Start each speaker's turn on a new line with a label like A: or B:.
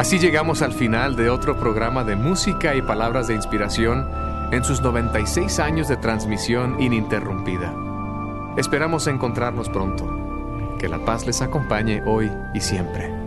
A: Así llegamos al final de otro programa de música y palabras de inspiración en sus 96 años de transmisión ininterrumpida. Esperamos encontrarnos pronto. Que la paz les acompañe hoy y siempre.